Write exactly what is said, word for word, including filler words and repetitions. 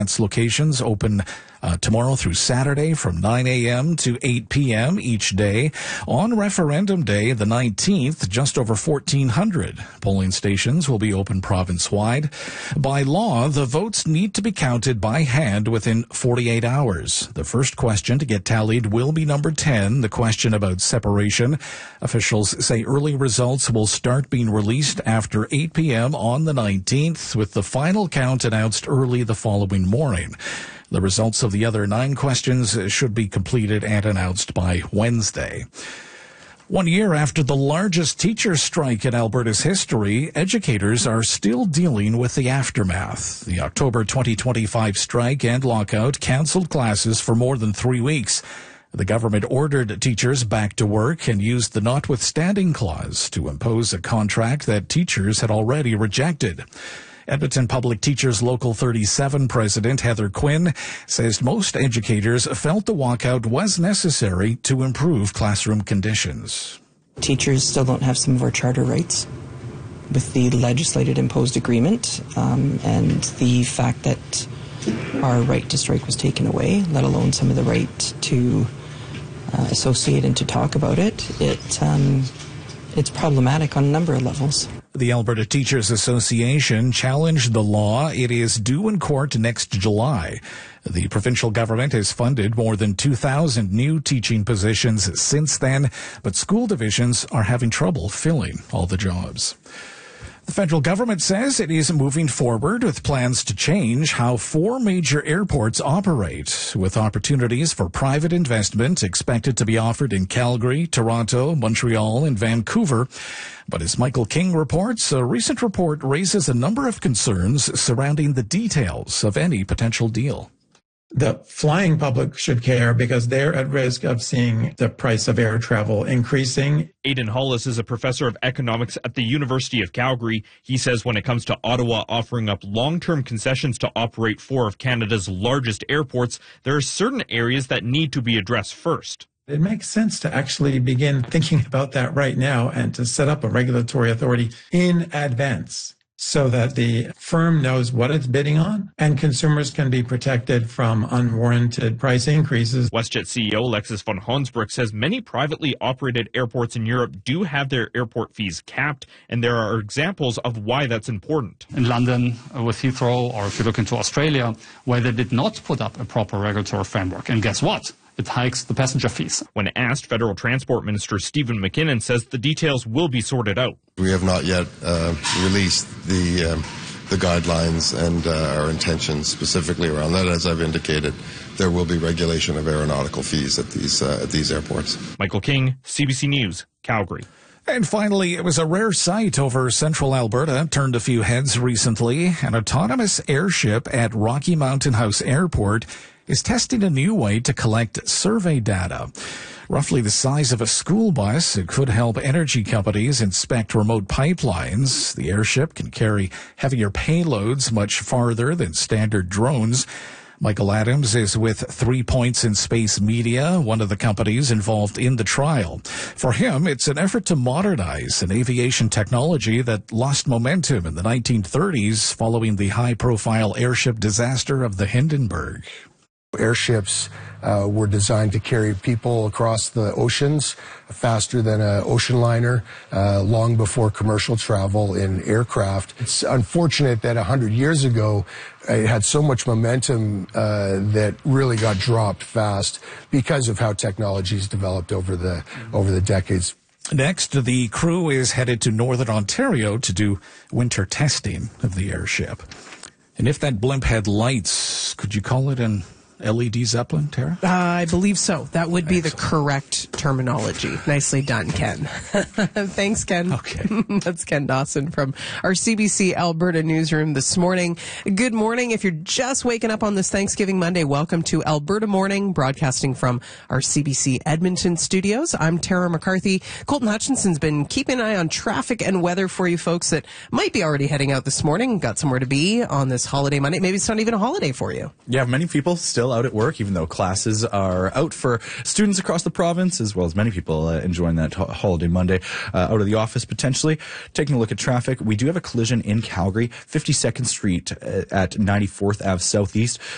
locations open uh, tomorrow through Saturday from nine a.m. to eight p.m. each day. On referendum day, the nineteenth, just over fourteen hundred polling stations will be open province-wide. By law, the votes need to be counted by hand within forty-eight hours. The first question to get tallied will be number ten, the question about separation. Officials say early results will start being released after eight p.m. on the nineteenth, with the final count announced early the following morning. The results of the other nine questions should be completed and announced by Wednesday. One year after the largest teacher strike in Alberta's history, educators are still dealing with the aftermath. The October twenty twenty-five strike and lockout canceled classes for more than three weeks. The government ordered teachers back to work and used the notwithstanding clause to impose a contract that teachers had already rejected. Edmonton Public Teachers Local thirty-seven President Heather Quinn says most educators felt the walkout was necessary to improve classroom conditions. Teachers still don't have some of our charter rights with the legislated imposed agreement, um, and the fact that our right to strike was taken away, let alone some of the right to uh, associate and to talk about it. It um, it's problematic on a number of levels. The Alberta Teachers Association challenged the law. It is due in court next July. The provincial government has funded more than two thousand new teaching positions since then, but school divisions are having trouble filling all the jobs. The federal government says it is moving forward with plans to change how four major airports operate, with opportunities for private investment expected to be offered in Calgary, Toronto, Montreal, and Vancouver. But as Michael King reports, a recent report raises a number of concerns surrounding the details of any potential deal. The flying public should care because they're at risk of seeing the price of air travel increasing. Aidan Hollis is a professor of economics at the University of Calgary. He says when it comes to Ottawa offering up long-term concessions to operate four of Canada's largest airports, there are certain areas that need to be addressed first. It makes sense to actually begin thinking about that right now and to set up a regulatory authority in advance, so that the firm knows what it's bidding on and consumers can be protected from unwarranted price increases. WestJet C E O Alexis von Honsbroek says many privately operated airports in Europe do have their airport fees capped, and there are examples of why that's important. In London uh, with Heathrow, or if you look into Australia, where they did not put up a proper regulatory framework. And guess what? It hikes the passenger fees. When asked, Federal Transport Minister Stephen McKinnon says the details will be sorted out. We have not yet uh, released the um, the guidelines and uh, our intentions specifically around that. As I've indicated, there will be regulation of aeronautical fees at these uh, at these airports. Michael King, C B C News, Calgary. And finally, it was a rare sight over central Alberta, turned a few heads recently. An autonomous airship at Rocky Mountain House Airport is testing a new way to collect survey data. Roughly the size of a school bus, it could help energy companies inspect remote pipelines. The airship can carry heavier payloads much farther than standard drones. Michael Adams is with Three Points in Space Media, one of the companies involved in the trial. For him, it's an effort to modernize an aviation technology that lost momentum in the nineteen thirties following the high-profile airship disaster of the Hindenburg. Airships uh, were designed to carry people across the oceans faster than an ocean liner, uh, long before commercial travel in aircraft. It's unfortunate that one hundred years ago it had so much momentum uh, that really got dropped fast because of how technology's developed over the over the decades. Next, the crew is headed to Northern Ontario to do winter testing of the airship. And if that blimp had lights, could you call it an L E D Zeppelin, Tara? Uh, I believe so. That would be Excellent. The correct terminology. Nicely done, Ken. Thanks, Ken. Okay. That's Ken Dawson from our C B C Alberta newsroom this morning. Good morning. If you're just waking up on this Thanksgiving Monday, welcome to Alberta Morning, broadcasting from our C B C Edmonton studios. I'm Tara McCarthy. Colton Hutchinson's been keeping an eye on traffic and weather for you folks that might be already heading out this morning, got somewhere to be on this holiday Monday. Maybe it's not even a holiday for you. Yeah, many people still out at work, even though classes are out for students across the province, as well as many people uh, enjoying that ho- holiday Monday uh, out of the office potentially. Taking a look at traffic, we do have a collision in Calgary, fifty-second Street uh, at ninety-fourth Avenue Southeast.